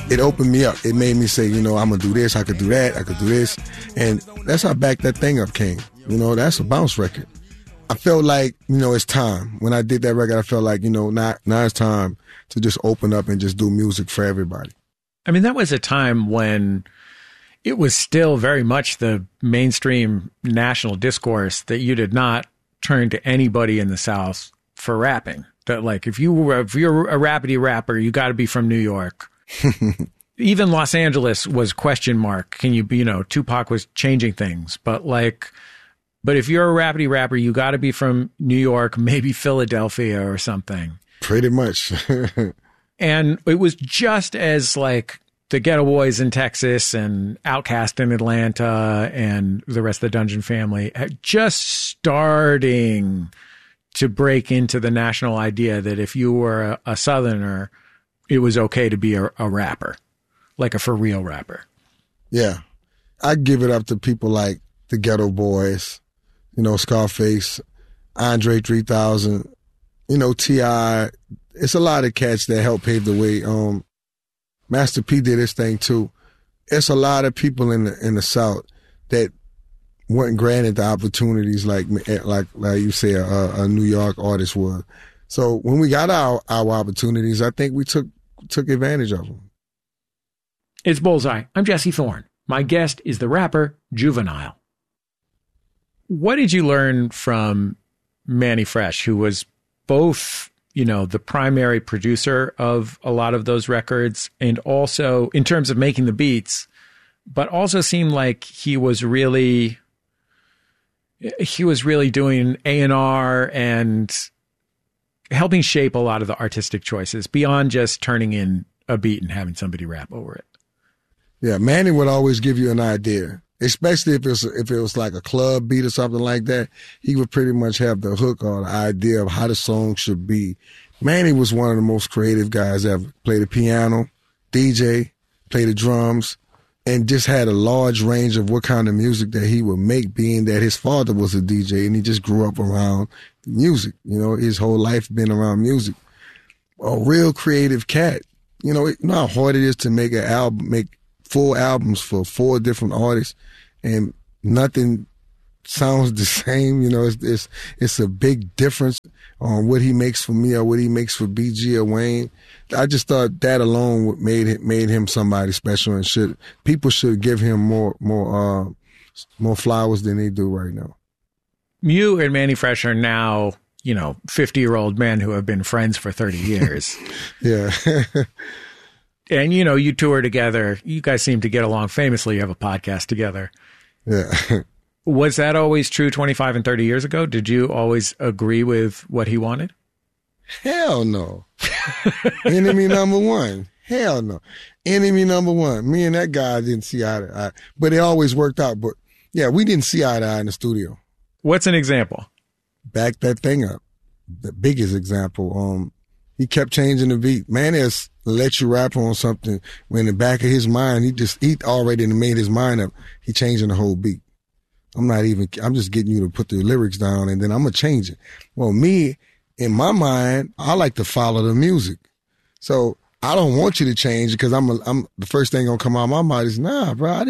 it opened me up. It made me say, I'm going to do this, I could do that, I could do this. And that's how Back That Thing Up came. That's a bounce record. I felt like, it's time. When I did that record, I felt like, now it's time to just open up and just do music for everybody. I mean, that was a time when it was still very much the mainstream national discourse that you did not turn to anybody in the South for rapping. That like, if you're a rapidy rapper, you got to be from New York. Even Los Angeles was question mark. Can you be, Tupac was changing things, but if you're a rapidy rapper, you got to be from New York, maybe Philadelphia or something. Pretty much. And it was just as like the Ghetto Boys in Texas and Outkast in Atlanta and the rest of the Dungeon Family just starting to break into the national idea that if you were a Southerner, it was okay to be a rapper, like a for real rapper. Yeah. I give it up to people like the Ghetto Boys, Scarface, Andre 3000, T.I. It's a lot of cats that helped pave the way. Master P did his thing too. It's a lot of people in the South that weren't granted the opportunities like you say a New York artist was. So when we got our opportunities, I think we took advantage of them. It's Bullseye. I'm Jesse Thorne. My guest is the rapper Juvenile. What did you learn from Mannie Fresh, who was both, the primary producer of a lot of those records and also in terms of making the beats, but also seemed like he was really doing A&R and helping shape a lot of the artistic choices beyond just turning in a beat and having somebody rap over it? Yeah, Mannie would always give you an idea, especially if it was like a club beat or something like that. He would pretty much have the hook or the idea of how the song should be. Mannie was one of the most creative guys ever. Played the piano, DJ, played the drums, and just had a large range of what kind of music that he would make, being that his father was a DJ and he just grew up around music. His whole life been around music. A real creative cat. You know how hard it is to make an album, make 4 albums for 4 different artists, and nothing sounds the same. It's a big difference on what he makes for me or what he makes for BG or Wayne. I just thought that alone made him somebody special, and people should give him more flowers than they do right now. You and Mannie Fresh are now, 50-year-old men who have been friends for 30 years. Yeah. And, you tour together. You guys seem to get along famously. You have a podcast together. Yeah. Was that always true 25 and 30 years ago? Did you always agree with what he wanted? Hell no. Enemy number one. Hell no. Enemy number one. Me and that guy didn't see eye to eye. But it always worked out. But, yeah, we didn't see eye to eye in the studio. What's an example? Back That Thing Up. The biggest example. He kept changing the beat. Man has let you rap on something when in the back of his mind, he already made his mind up. He changing the whole beat. I'm just getting you to put the lyrics down and then I'm going to change it. Well, me, in my mind, I like to follow the music. So I don't want you to change it because I'm the first thing going to come out of my mind is, nah, bro,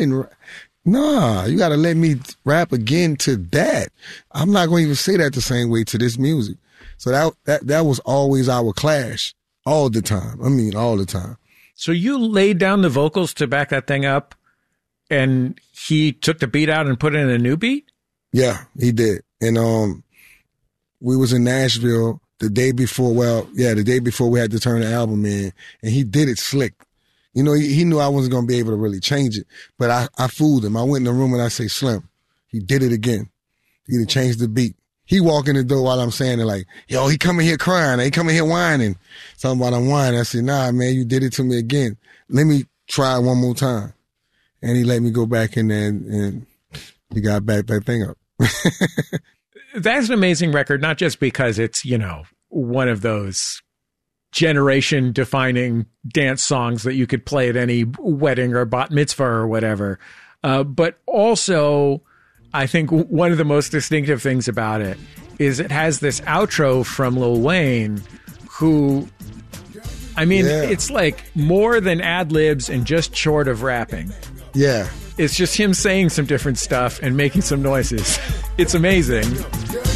you got to let me rap again to that. I'm not going to even say that the same way to this music. So that was always our clash all the time. I mean, all the time. So you laid down the vocals to Back That Thing Up and he took the beat out and put in a new beat? Yeah, he did. And we was in Nashville the day before we had to turn the album in, and he did it slick. He knew I wasn't going to be able to really change it, but I fooled him. I went in the room and I say, Slim, he did it again. He done changed the beat. He walk in the door while I'm saying it like, yo, he coming here crying. He coming here whining. Something about I'm whining. I said, nah, man, you did it to me again. Let me try it one more time. And he let me go back in there and he got Back That Thing Up. That's an amazing record, not just because it's, one of those generation-defining dance songs that you could play at any wedding or bat mitzvah or whatever, but also I think one of the most distinctive things about it is it has this outro from Lil Wayne, who I mean, it's like more than ad-libs and just short of rapping. Yeah. It's just him saying some different stuff and making some noises. It's amazing.